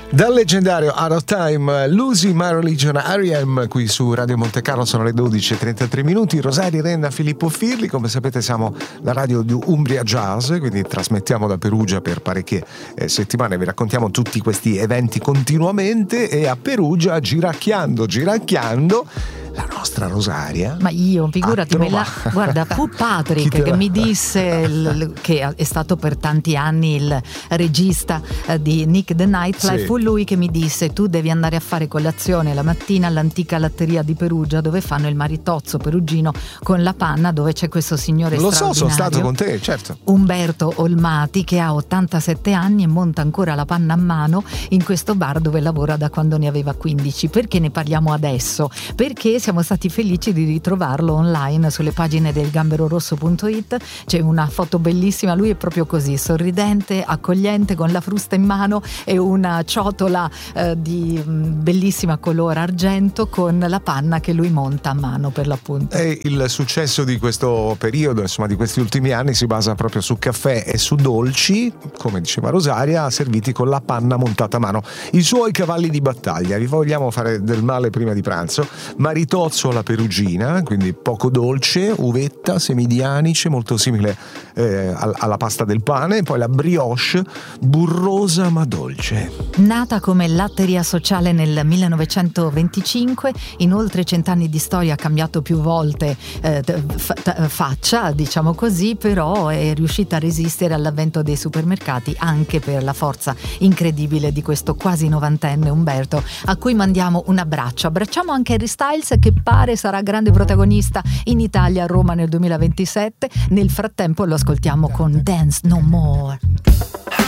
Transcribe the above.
Dal leggendario Out of Time, Losing My Religion, R.E.M. qui su Radio Monte Carlo. Sono le 12:33 minuti. Rosario Renna, Filippo Firli. Come sapete siamo la radio di Umbria Jazz, quindi trasmettiamo da Perugia per parecchie settimane. Vi raccontiamo tutti questi eventi continuamente, e a Perugia, giracchiando la nostra Rosaria. Ma io, figurati, guarda, fu Patrick che mi disse, che è stato per tanti anni il regista di Nick the Nightfly, sì. Fu lui che mi disse: tu devi andare a fare colazione la mattina all'antica latteria di Perugia, dove fanno il maritozzo perugino con la panna, dove c'è questo signore straordinario. Lo so, sono stato con te, certo. Umberto Olmati, che ha 87 anni e monta ancora la panna a mano in questo bar dove lavora da quando ne aveva 15. Perché ne parliamo adesso? Perché siamo stati felici di ritrovarlo online sulle pagine del gamberorosso.it. C'è una foto bellissima, lui è proprio così, sorridente, accogliente, con la frusta in mano e una ciotola di bellissima color argento, con la panna che lui monta a mano, per l'appunto. E il successo di questo periodo, insomma di questi ultimi anni, si basa proprio su caffè e su dolci, come diceva Rosaria, serviti con la panna montata a mano. I suoi cavalli di battaglia. Vi vogliamo fare del male prima di pranzo? Maritozzo alla perugina, quindi poco dolce, uvetta, semi di anice, molto simile alla pasta del pane. Poi la brioche, burrosa ma dolce. Nata come latteria sociale nel 1925, in oltre 100 anni di storia ha cambiato più volte faccia, diciamo così, però è riuscita a resistere all'avvento dei supermercati, anche per la forza incredibile di questo quasi novantenne Umberto, a cui mandiamo un abbraccio. Abbracciamo anche Harry Styles, che pare sarà grande protagonista in Italia a Roma nel 2027. Nel frattempo lo ascoltiamo con Dance No More.